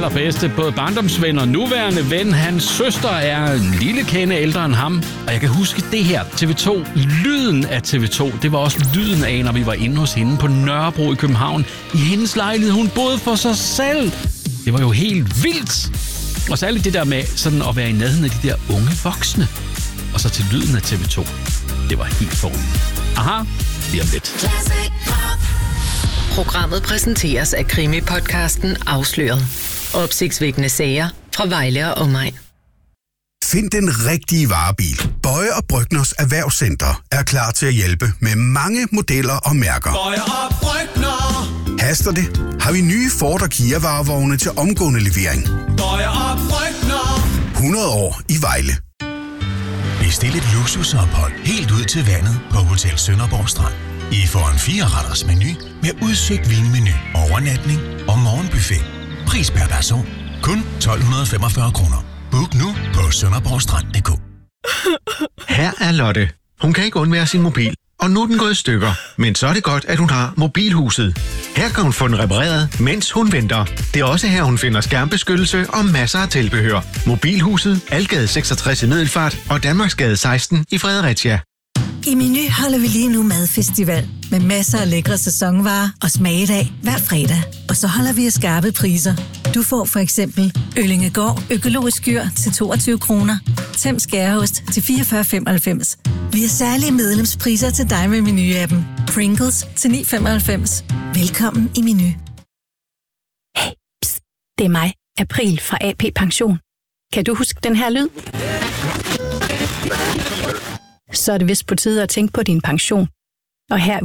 allerbedste. Både barndomsven og nuværende ven. Hans søster er en lille kende ældre end ham. Og jeg kan huske det her. TV2. Lyden af TV2. Det var også lyden af, når vi var inde hos hende på Nørrebro i København. I hendes lejlighed. Hun boede for sig selv. Det var jo helt vildt. Og særligt det der med sådan at være i nærheden af de der unge voksne. Og så til lyden af TV2. Det var helt forrygende. Aha, lige om lidt. Programmet præsenteres af krimi-podcasten Afsløret. Opsigtsvækkende sager fra Vejle og omegn. Find den rigtige varebil. Bøje og Brygners Erhvervscenter er klar til at hjælpe med mange modeller og mærker. Bøje og Brygner. Haster det? Har vi nye Ford og Kia varevogne til omgående levering. Bøje og Brygner. 100 år i Vejle. Bestil et luksusophold helt ud til vandet på Hotel Sønderborg Strand. I får en 4-retters menu med udsøgt vinmenu, overnatning og morgenbuffet. Pris per person. Kun 1.245 kroner. Book nu på sønderborgstrand.dk. Her er Lotte. Hun kan ikke undvære sin mobil, og nu er den gået i stykker. Men så er det godt, at hun har Mobilhuset. Her kan hun få den repareret, mens hun venter. Det er også her, hun finder skærmbeskyttelse og masser af tilbehør. Mobilhuset, Algade 66 i Middelfart og Danmarksgade 16 i Fredericia. I Menu holder vi lige nu madfestival med masser af lækre sæsonvarer og smagedag hver fredag. Og så holder vi skarpe priser. Du får for eksempel Øllingegård økologisk skyr til 22 kroner, Tem skæreost til 44,95. Vi har særlige medlemspriser til dig med Menu-appen. Pringles til 9,95. Velkommen i Menu. Hey, pst, det er mig, April fra AP Pension. Kan du huske den her lyd? Så er det vist på tide at tænke på din pension. Og her